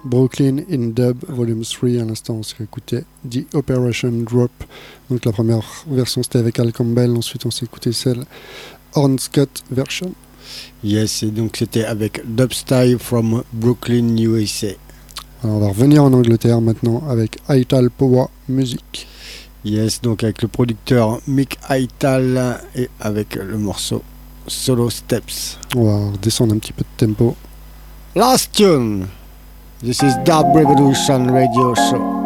Brooklyn in Dub Volume 3. À l'instant, on s'est écouté The Operation Drop. Donc la première version c'était avec Al Campbell, ensuite on s'est écouté celle Orne Scott version. Yes, et donc c'était avec Dubstyle from Brooklyn, USA. Alors on va revenir en Angleterre maintenant avec Ital Power Music. Yes, donc avec le producteur Mick Ital et avec le morceau Solo Steps. On va redescendre un petit peu de tempo. Last tune. This is Dub Revolution Radio Show.